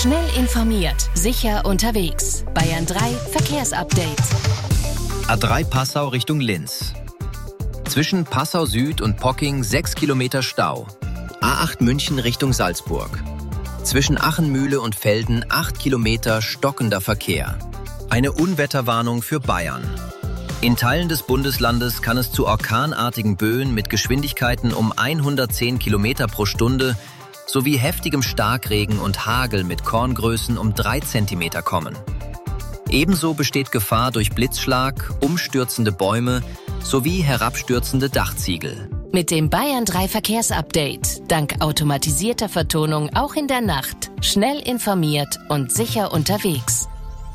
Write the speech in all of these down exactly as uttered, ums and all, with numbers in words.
Schnell informiert, sicher unterwegs. Bayern drei Verkehrsupdate. A drei Passau Richtung Linz. Zwischen Passau Süd und Pocking sechs Kilometer Stau. A acht München Richtung Salzburg. Zwischen Achenmühle und Velden acht Kilometer stockender Verkehr. Eine Unwetterwarnung für Bayern. In Teilen des Bundeslandes kann es zu orkanartigen Böen mit Geschwindigkeiten um hundertzehn Kilometer pro Stunde sowie heftigem Starkregen und Hagel mit Korngrößen um drei Zentimeter kommen. Ebenso besteht Gefahr durch Blitzschlag, umstürzende Bäume sowie herabstürzende Dachziegel. Mit dem Bayern drei Verkehrsupdate, dank automatisierter Vertonung auch in der Nacht, schnell informiert und sicher unterwegs.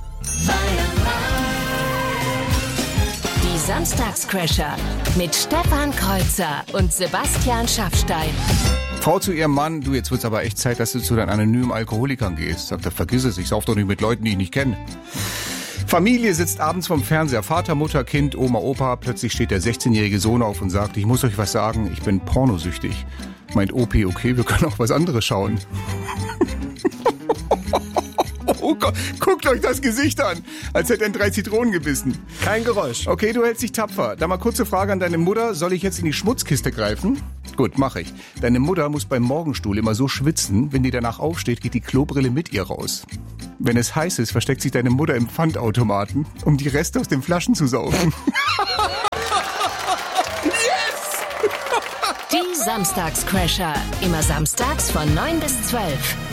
Die Samstagscrasher mit Stefan Kreuzer und Sebastian Schaffstein. Frau zu ihrem Mann: Du, jetzt wird's aber echt Zeit, dass du zu deinen anonymen Alkoholikern gehst. Sagt er: Vergiss es, ich sauf doch nicht mit Leuten, die ich nicht kenne. Familie sitzt abends vorm Fernseher, Vater, Mutter, Kind, Oma, Opa. Plötzlich steht der sechzehnjährige Sohn auf und sagt: Ich muss euch was sagen, ich bin pornosüchtig. Meint Opi: Okay, wir können auch was anderes schauen. Oh Gott, guckt euch das Gesicht an, als hätte er in drei Zitronen gebissen. Kein Geräusch. Okay, du hältst dich tapfer. Da mal kurze Frage an deine Mutter: Soll ich jetzt in die Schmutzkiste greifen? Gut, mach ich. Deine Mutter muss beim Morgenstuhl immer so schwitzen, wenn die danach aufsteht, geht die Klobrille mit ihr raus. Wenn es heiß ist, versteckt sich deine Mutter im Pfandautomaten, um die Reste aus den Flaschen zu saugen. Yes! Die Samstagscrasher. Immer samstags von neun bis zwölf.